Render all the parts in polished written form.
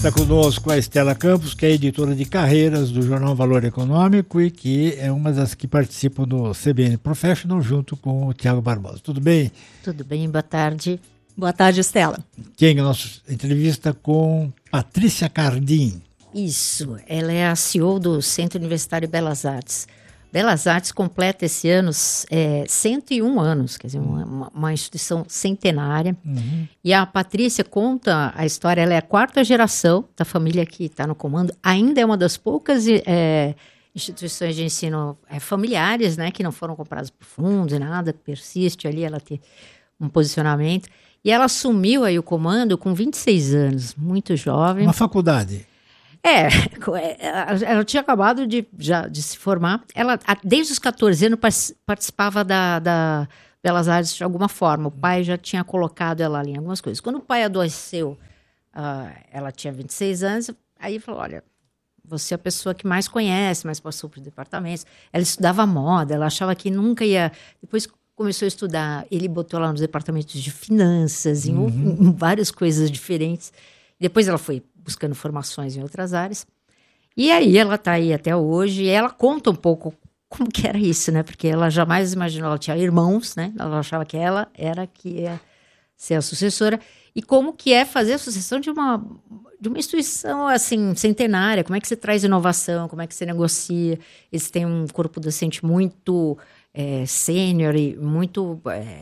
Está conosco a Estela Campos, que é editora de carreiras do jornal Valor Econômico e que é uma das que participam do CBN Professional junto com o Tiago Barbosa. Tudo bem? Tudo bem, boa tarde. Boa tarde, Estela. Quem é a nossa entrevista com Patrícia Cardim. Isso, ela é a CEO do Centro Universitário Belas Artes. Belas Artes completa esse ano 101 anos, quer dizer, uma instituição centenária. Uhum. E a Patrícia conta a história, ela é a quarta geração da família que está no comando, ainda é uma das poucas instituições de ensino familiares, né, que não foram compradas por fundos e nada, persiste ali, ela tem um posicionamento. E ela assumiu aí o comando com 26 anos, muito jovem. Uma faculdade. Ela tinha acabado de se formar. Ela, desde os 14 anos, participava da Belas Artes de alguma forma. O pai já tinha colocado ela ali em algumas coisas. Quando o pai adoeceu, ela tinha 26 anos, aí falou, olha, você é a pessoa que mais conhece, mais passou por departamentos. Ela estudava moda, ela achava que nunca ia... Depois começou a estudar, ele botou ela nos departamentos de finanças, em várias coisas diferentes. Depois ela foi buscando formações em outras áreas. E aí ela está aí até hoje, e ela conta um pouco como que era isso, né? Porque ela jamais imaginou, ela tinha irmãos, né? Ela achava que ela era que ia ser a sucessora. E como que é fazer a sucessão de uma instituição, assim, centenária. Como é que você traz inovação, como é que você negocia. Eles têm um corpo docente muito sênior e muito...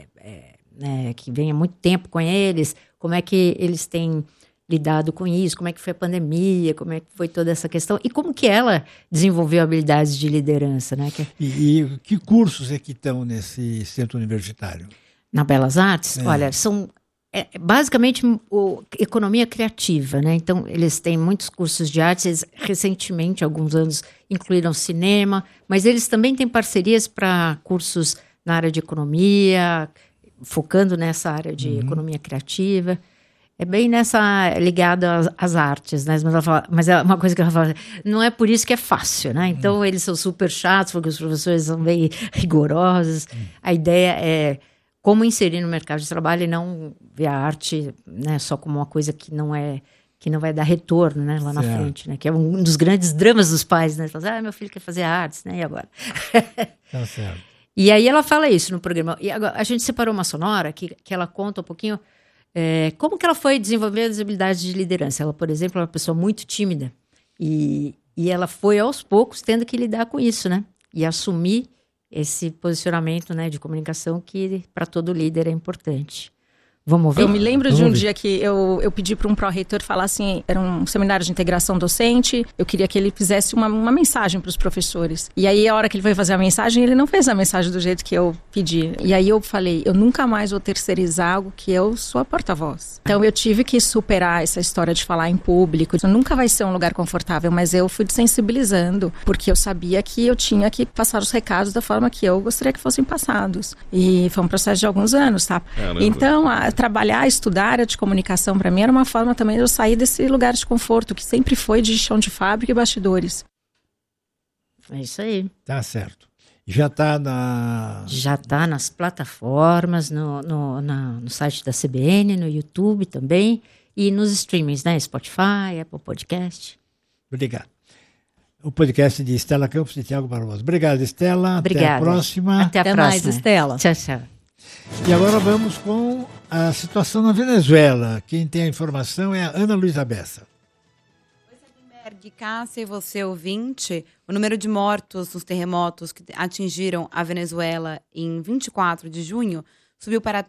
que vem há muito tempo com eles. Como é que eles têm lidado com isso, como é que foi a pandemia, como é que foi toda essa questão e como que ela desenvolveu habilidades de liderança, né? E que cursos é que estão nesse centro universitário? Na Belas Artes? Olha, são basicamente economia criativa, né? Então, eles têm muitos cursos de artes, eles, recentemente, há alguns anos, incluíram cinema, mas eles também têm parcerias para cursos na área de economia, focando nessa área de economia criativa. É bem ligada às artes, né? Mas é uma coisa que ela fala, não é por isso que é fácil, né? Então, eles são super chatos, porque os professores são bem rigorosos. A ideia é como inserir no mercado de trabalho e não ver a arte, né, só como uma coisa que não vai dar retorno, né, lá na frente, né? Que é um dos grandes dramas dos pais, né? Falam, meu filho quer fazer artes, né? E agora? Tá certo. E aí ela fala isso no programa. E agora, a gente separou uma sonora que ela conta um pouquinho como que ela foi desenvolver as habilidades de liderança. Ela, por exemplo, é uma pessoa muito tímida e ela foi, aos poucos, tendo que lidar com isso, né? E assumir esse posicionamento, né, de comunicação que, para todo líder, é importante. Vamos ouvir? Eu me lembro de um dia que eu pedi para um pró-reitor falar assim, era um seminário de integração docente, eu queria que ele fizesse uma mensagem para os professores. E aí, a hora que ele foi fazer a mensagem, ele não fez a mensagem do jeito que eu pedi. E aí eu falei, eu nunca mais vou terceirizar algo que eu sou a porta-voz. Então eu tive que superar essa história de falar em público. Isso nunca vai ser um lugar confortável, mas eu fui desensibilizando, porque eu sabia que eu tinha que passar os recados da forma que eu gostaria que fossem passados. E foi um processo de alguns anos, tá? Então, trabalhar, estudar a área de comunicação para mim era uma forma também de eu sair desse lugar de conforto, que sempre foi de chão de fábrica e bastidores. É isso aí. Tá certo. Já está Já está nas plataformas, no site da CBN, no YouTube também, e nos streamings, né? Spotify, Apple Podcast. Obrigado. O podcast de Estela Campos e Tiago Barbosa. Obrigado, Estela. Obrigada. Até a próxima. Até próxima. Mais, Estela. Tchau, tchau. E agora vamos com a situação na Venezuela. Quem tem a informação é a Ana Luísa Bessa. De Cássia e você, ouvinte, o número de mortos nos terremotos que atingiram a Venezuela em 24 de junho subiu para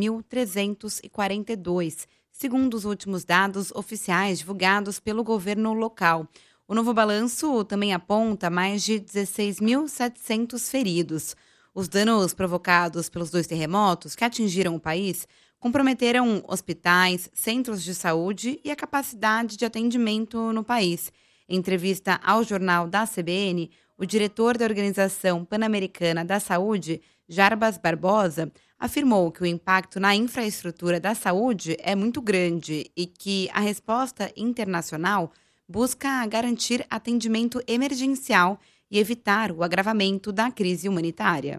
3.342, segundo os últimos dados oficiais divulgados pelo governo local. O novo balanço também aponta mais de 16.700 feridos. Os danos provocados pelos dois terremotos que atingiram o país comprometeram hospitais, centros de saúde e a capacidade de atendimento no país. Em entrevista ao jornal da CBN, o diretor da Organização Pan-Americana da Saúde, Jarbas Barbosa, afirmou que o impacto na infraestrutura da saúde é muito grande e que a resposta internacional busca garantir atendimento emergencial e evitar o agravamento da crise humanitária.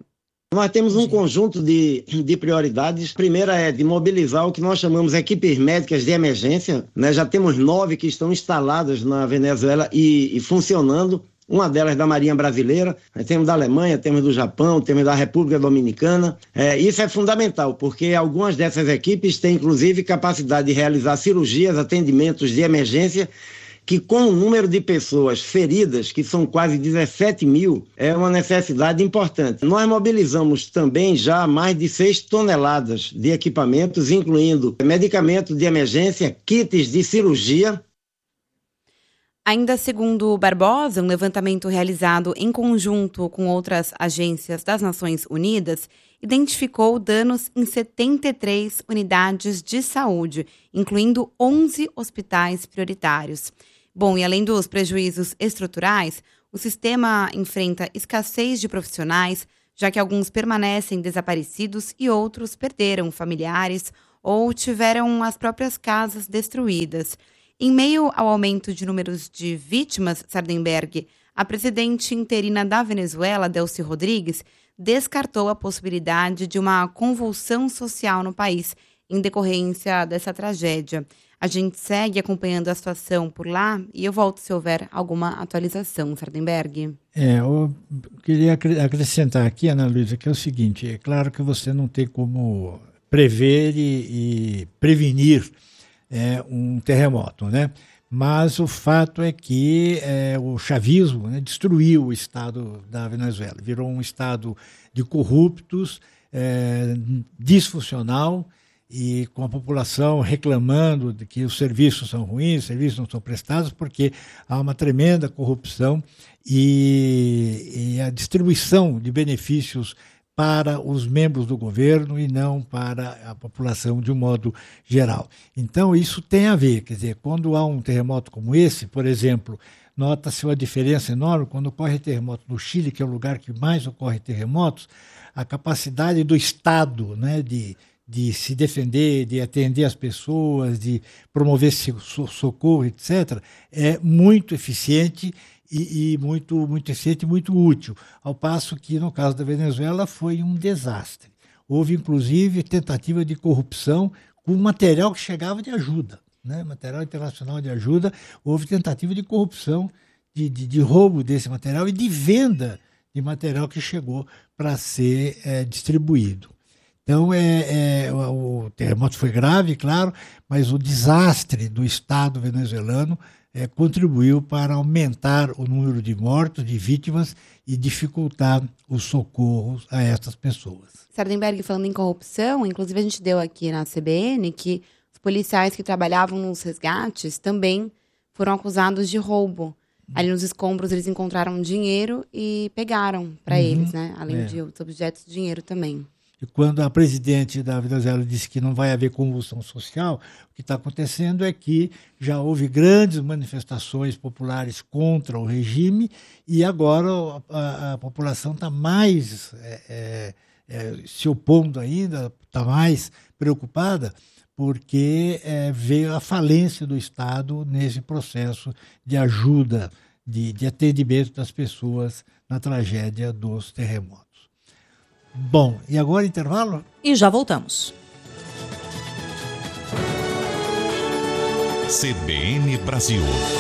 Nós temos um conjunto de prioridades. Primeira é de mobilizar o que nós chamamos equipes médicas de emergência, né? Já temos 9 que estão instaladas na Venezuela e funcionando. Uma delas da Marinha Brasileira, temos da Alemanha, temos do Japão, temos da República Dominicana. Isso é fundamental, porque algumas dessas equipes têm, inclusive, capacidade de realizar cirurgias, atendimentos de emergência, que com o número de pessoas feridas, que são quase 17 mil, é uma necessidade importante. Nós mobilizamos também já mais de 6 toneladas de equipamentos, incluindo medicamentos de emergência, kits de cirurgia. Ainda segundo Barbosa, um levantamento realizado em conjunto com outras agências das Nações Unidas identificou danos em 73 unidades de saúde, incluindo 11 hospitais prioritários. Bom, e além dos prejuízos estruturais, o sistema enfrenta escassez de profissionais, já que alguns permanecem desaparecidos e outros perderam familiares ou tiveram as próprias casas destruídas. Em meio ao aumento de números de vítimas, Sardenberg, a presidente interina da Venezuela, Delcy Rodrigues, descartou a possibilidade de uma convulsão social no país em decorrência dessa tragédia. A gente segue acompanhando a situação por lá e eu volto se houver alguma atualização, Sardenberg. Eu queria acrescentar aqui, Ana Luísa, que é o seguinte: é claro que você não tem como prever e prevenir um terremoto, né? Mas o fato é que o chavismo, né, destruiu o Estado da Venezuela, virou um Estado de corruptos, disfuncional, e com a população reclamando de que os serviços são ruins, os serviços não são prestados, porque há uma tremenda corrupção e a distribuição de benefícios para os membros do governo e não para a população de um modo geral. Então, isso tem a ver, quer dizer, quando há um terremoto como esse, por exemplo, nota-se uma diferença enorme quando ocorre terremoto no Chile, que é o lugar que mais ocorre terremotos, a capacidade do Estado, né, de se defender, de atender as pessoas, de promover socorro, etc., é muito eficiente e muito eficiente e muito útil, ao passo que, no caso da Venezuela, foi um desastre. Houve, inclusive, tentativa de corrupção com material que chegava de ajuda, né? Material internacional de ajuda, houve tentativa de corrupção, de roubo desse material e de venda de material que chegou para ser distribuído. Então, o terremoto foi grave, claro, mas o desastre do Estado venezuelano contribuiu para aumentar o número de mortos, de vítimas e dificultar os socorros a essas pessoas. Sardenberg, falando em corrupção, inclusive a gente deu aqui na CBN que os policiais que trabalhavam nos resgates também foram acusados de roubo. Ali nos escombros eles encontraram dinheiro e pegaram para eles, né? Além de outros objetos, dinheiro também. E quando a presidente da Venezuela disse que não vai haver convulsão social, o que está acontecendo é que já houve grandes manifestações populares contra o regime e agora a população está mais se opondo ainda, está mais preocupada, porque veio a falência do Estado nesse processo de ajuda, de atendimento das pessoas na tragédia dos terremotos. Bom, e agora intervalo? E já voltamos. CBN Brasil.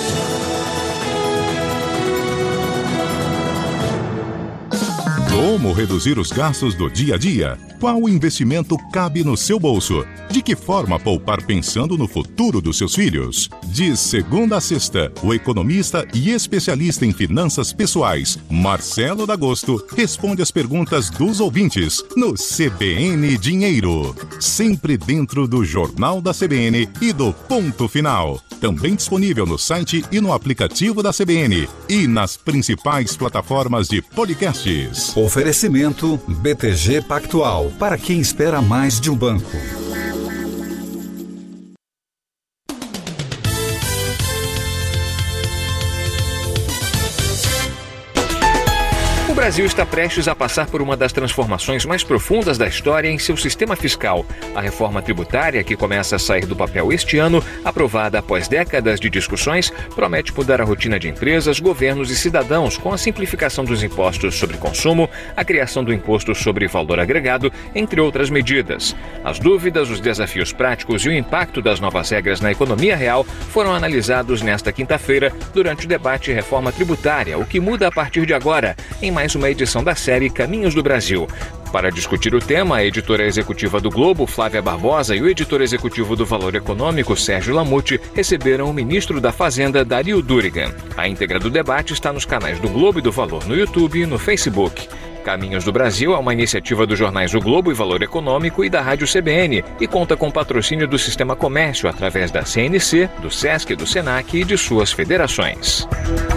Como reduzir os gastos do dia a dia? Qual investimento cabe no seu bolso? De que forma poupar pensando no futuro dos seus filhos? De segunda a sexta, o economista e especialista em finanças pessoais, Marcelo D'Agosto, responde as perguntas dos ouvintes no CBN Dinheiro. Sempre dentro do Jornal da CBN e do Ponto Final. Também disponível no site e no aplicativo da CBN e nas principais plataformas de podcasts. Oferecimento BTG Pactual, para quem espera mais de um banco. O Brasil está prestes a passar por uma das transformações mais profundas da história em seu sistema fiscal. A reforma tributária, que começa a sair do papel este ano, aprovada após décadas de discussões, promete mudar a rotina de empresas, governos e cidadãos com a simplificação dos impostos sobre consumo, a criação do imposto sobre valor agregado, entre outras medidas. As dúvidas, os desafios práticos e o impacto das novas regras na economia real foram analisados nesta quinta-feira durante o debate Reforma Tributária, o que muda a partir de agora, em mais uma edição da série Caminhos do Brasil. Para discutir o tema, a editora executiva do Globo, Flávia Barbosa, e o editor executivo do Valor Econômico, Sérgio Lamute, receberam o ministro da Fazenda, Dario Durigan. A íntegra do debate está nos canais do Globo e do Valor no YouTube e no Facebook. Caminhos do Brasil é uma iniciativa dos jornais O Globo e Valor Econômico e da Rádio CBN e conta com patrocínio do Sistema Comércio através da CNC, do SESC, do SENAC e de suas federações.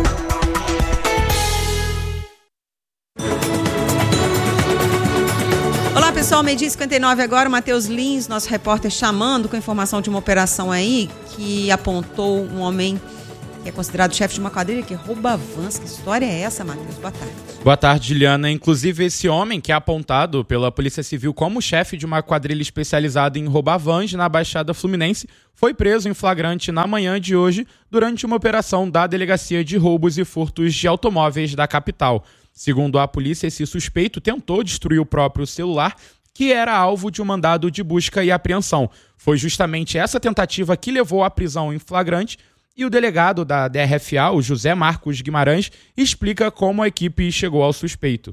Olá pessoal, 12h59 agora, o Matheus Lins, nosso repórter, chamando com informação de uma operação aí que apontou um homem que é considerado chefe de uma quadrilha que rouba vans. Que história é essa, Matheus? Boa tarde. Boa tarde, Juliana. Inclusive, esse homem, que é apontado pela Polícia Civil como chefe de uma quadrilha especializada em roubar vans na Baixada Fluminense, foi preso em flagrante na manhã de hoje durante uma operação da Delegacia de Roubos e Furtos de Automóveis da capital. Segundo a polícia, esse suspeito tentou destruir o próprio celular, que era alvo de um mandado de busca e apreensão. Foi justamente essa tentativa que levou à prisão em flagrante. E o delegado da DRFA, o José Marcos Guimarães, explica como a equipe chegou ao suspeito.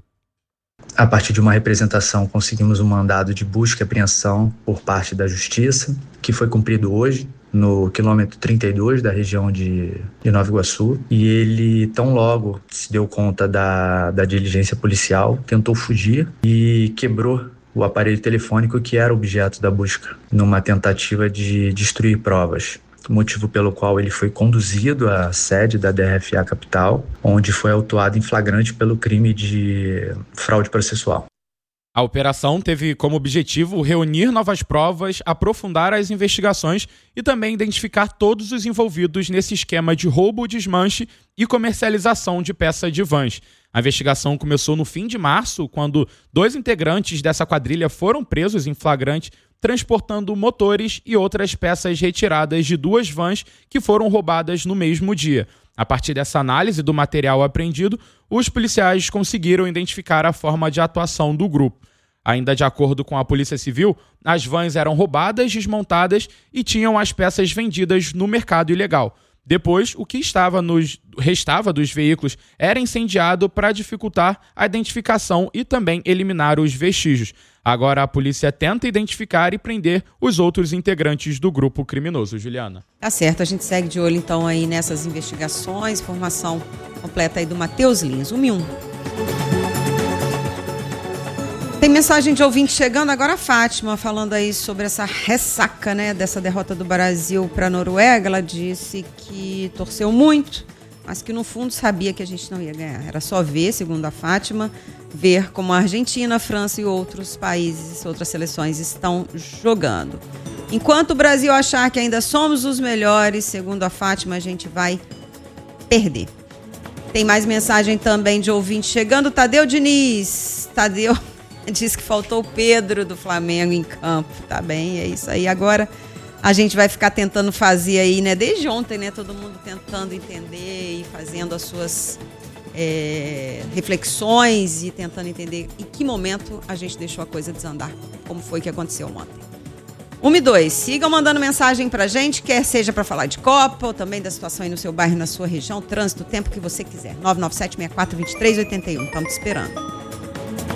A partir de uma representação, conseguimos um mandado de busca e apreensão por parte da Justiça, que foi cumprido hoje, no quilômetro 32 da região de Nova Iguaçu. E ele, tão logo se deu conta da diligência policial, tentou fugir e quebrou o aparelho telefônico que era objeto da busca, numa tentativa de destruir provas. Motivo pelo qual ele foi conduzido à sede da DRFA Capital, onde foi autuado em flagrante pelo crime de fraude processual. A operação teve como objetivo reunir novas provas, aprofundar as investigações e também identificar todos os envolvidos nesse esquema de roubo, desmanche e comercialização de peças de vans. A investigação começou no fim de março, quando 2 integrantes dessa quadrilha foram presos em flagrante, transportando motores e outras peças retiradas de 2 vans que foram roubadas no mesmo dia. A partir dessa análise do material apreendido, os policiais conseguiram identificar a forma de atuação do grupo. Ainda de acordo com a Polícia Civil, as vans eram roubadas, desmontadas e tinham as peças vendidas no mercado ilegal. Depois, o que restava dos veículos era incendiado para dificultar a identificação e também eliminar os vestígios. Agora a polícia tenta identificar e prender os outros integrantes do grupo criminoso, Juliana. Tá certo, a gente segue de olho então aí nessas investigações. Informação completa aí do Matheus Lins, 1-1. Tem mensagem de ouvinte chegando agora, a Fátima, falando aí sobre essa ressaca, né, dessa derrota do Brasil para a Noruega. Ela disse que torceu muito, mas que no fundo sabia que a gente não ia ganhar. Era só ver, segundo a Fátima, ver como a Argentina, a França e outros países, outras seleções estão jogando. Enquanto o Brasil achar que ainda somos os melhores, segundo a Fátima, a gente vai perder. Tem mais mensagem também de ouvinte chegando. Tadeu Diniz. Tadeu diz que faltou o Pedro do Flamengo em campo. Tá bem, é isso aí. Agora a gente vai ficar tentando fazer aí, né? Desde ontem, né? Todo mundo tentando entender e fazendo as suas reflexões e tentando entender em que momento a gente deixou a coisa desandar, como foi que aconteceu ontem. 1 e 2, sigam mandando mensagem pra gente, quer seja para falar de Copa ou também da situação aí no seu bairro, na sua região, trânsito, o tempo que você quiser. 997-64-2381, estamos te esperando.